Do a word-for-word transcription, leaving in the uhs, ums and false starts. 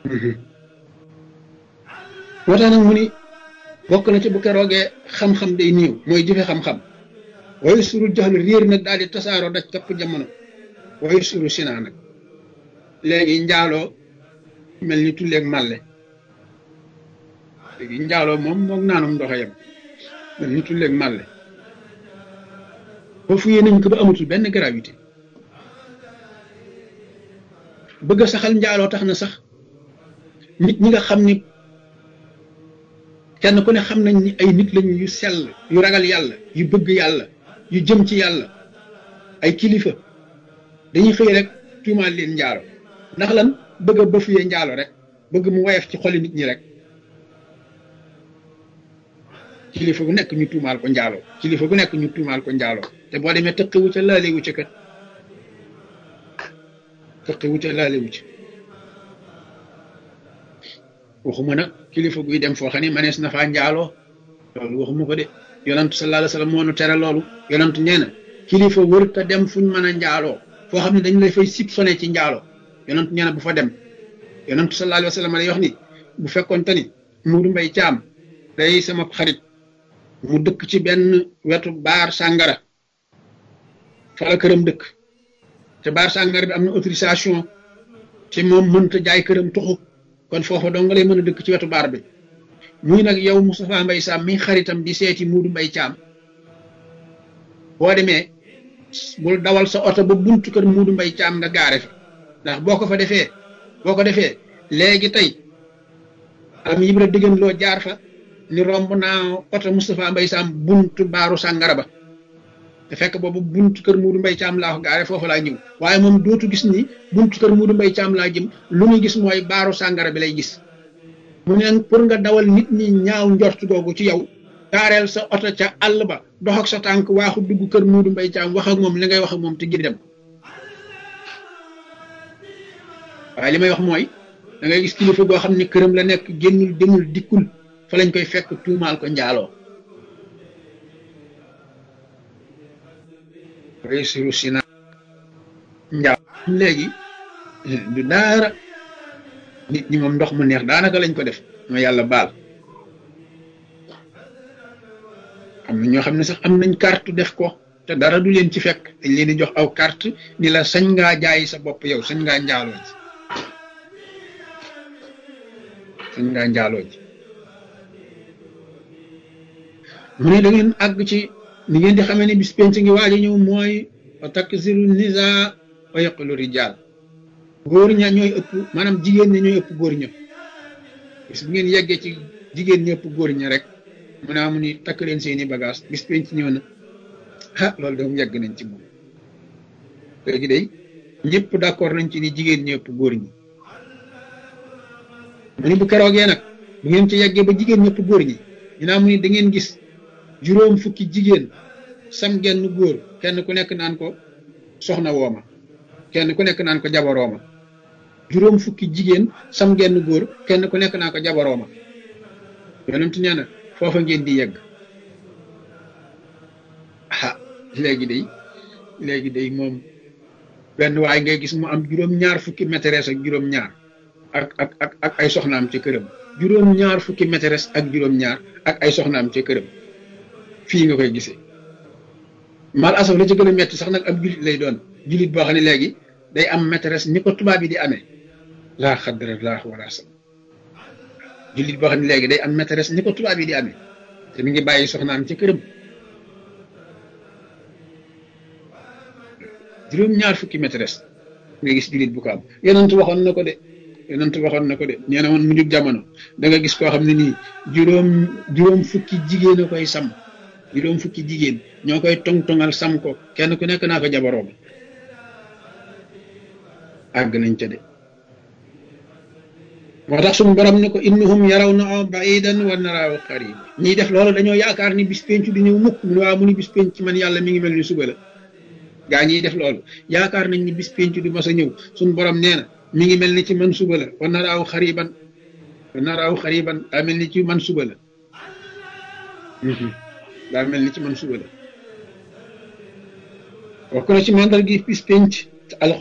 moo tax nag mu ni bokk na ci bu keroogee xam-xam day niiw mooy jëfe xam-xam waaye suru jaxlu réer nag daal di tasaaroo daj kapp jamono waaye suru sinaa nag léegi njaaloo mel ni tulleeg màlle léegi njaaloo moom moog naanum ndox yam mel ni tulleeg màlle foofu yée nañ ko ba amatul benn gravité bëgg a saxal njaaloo tax na sax nit ñi nga xam ni kenn ku ne xam nañ ni ay nit lañu yu sell yu ragal yàlla yu bëgg yàlla yu jëm ci yàlla ay kilifa dañuy xëy rek tuumaal leen njaalo ndax lan bëgg a bëfuyee njaalo rek bëgg mu woyof ci xoli nit ñi rek kilifa gu nekk ñu tuumaal ko njaalo kilifa gu nekk ñu tuumaal ko njaalo te boo demee tëqiwu ca laalewu ca kat tëqiwu ca laalewu ca waxuma nag kilifa guy dem foo xam ne manees na faa njaaloo loolu waxuma ko de yonantu sallallahu alayhi wa sallam moo nu tere loolu yonantu nee na kilifa wër te dem fuñ mën a njaaloo foo xam ne dañu lay fay sib sone ci njaaloo yonantu nee na bu fa dem yonantu sallallahu alayhi wa sallam day wax ni bu fekkoon te ni Muudu Mbay Caam day sama xarit mu dëkk ci benn wetu baar sàngara fa la këram dëkk te baar sàngara bi am na autorisation ci moom mënta jaay këram tuxu kon foofa dong nga lay mën a dëkk ci wetu baar bi muy nag yow Moustapha Mbay Sam mi xaritam di seeti Muudu Mbay Caam boo demee bul dawal sa oto ba buntu kër Muudu Mbay Caam nga gaare fa ndax boo ko fa defee boo ko defee léegi tey am yibra diggéen loo jaar fa ni romb naa oto Moustapha Mbay Sam buntu baaru sàngara ba te fekk boobu buntu kër Muudu Mbay Caam laa ko gaare foofu laa ñëw waaye moom dootu gis ni buntu kër Muudu Mbay Caam laa jëm lu muy gis mooy baaru sàngara bi lay gis mu ne pour nga dawal nit ñi ñaaw njort googu ci yow gaareel sa oto ca àll ba dox ak sa tànk waaxu dugg kër Muudu Mbay Caam wax ak moom li ngay wax ak moom te gi dem waaye li may wax mooy da ngay gis kilifa goo xam ne këram la nekk génnul demul dikkul fa lañ koy fekk tuumaal ko njaaloo réussir si na njaal léegi du daara nit ñi moom ndox mu neex daanaka lañ ko def ma yàlla baal am na ñoo xam ne sax am nañ carte def ko te dara du leen ci fekk dañ leen di jox aw carte ni la sañ ngaa jaay sa bopp yow sañ ngaa njaaloo ji sañ ngaa njaaloo ji mu ne da ngeen àgg ci ni ngeen di xamee ne bis penc ngi waaj a ñëw mooy wa taksiru nisa wa yaqulu rijal góor ña ñooy ëpp maanaam jigéen ña ñooy ëpp góor ña bis bu ngeen yeggee ci jigéen ña ëpp góor ña rek mu naa mu ni takk leen seeni bagage bis penc ñëw na ah loolu doom yegg nañ ci moom léegi day ñëpp d'accord nañ ci ni jigéen ña ëpp góor ñi mu ni bu keroogee nag bu ngeen ci yeggee ba jigéen ña ëpp góor ñi ñu naa mu ni da ngeen gis juróom fukki jigéen sam genn góor kenn ku nekk naan ko soxna wooma kenn ku nekk naan ko jabarooma juróom fukki jigéen sam genn góor kenn ku nekk naan ko jabarooma yonent nee na foofa ngeen di yegg ah léegi day léegi day moom benn waay ngay gis mu am juróom ñaar fukki maîtresse ak juróom ñaar ak ak ak ak ay soxnaam ca këram juróom ñaar fukki maîtresse ak juróom ñaar ak ay soxnaam ca këram fii nga koy gisee mal asaf la ci gën a metti sax nag ab julit lay doon julit boo xam ne léegi day am maîtresse ni ko tubaab yi di amee laa xaddara laa wala sam julit boo xam ne léegi day am maîtresse ni ko tubaab yi di amee te mi ngi bàyyi soxnaam ci këram juróom ñaar fukki maîtresse nga gis julit bu ko am yonent waxoon na ko de yonent waxoon na ko de nee na woon mu jug jamono da nga gis koo xam ne nii juróom juróom fukki jigéen a koy sam juróom fukki jigéen ñoo koy tong-tongal sam ko kenn ku nekk naa ko jabaroom àgg nañ ca de moo tax suñu borom ne ko innahum yarawnahu ba'idan wa naraahu qariib ñiy def loolu dañoo yaakaar ni bis penc di ñëw mukk mu ne waaw mu ni bis penc man yàlla mi ngi mel ni suba la gaa ñiy def loolu yaakaar nañ ni bis penc du mas a ñëw suñu borom nee na mi ngi mel ni ci man suba la wa naraahu xariban wa naraahu xariban daa mel ni ci man suba la daa mel ni ci man suba la bokk na ci mandar gi bis penc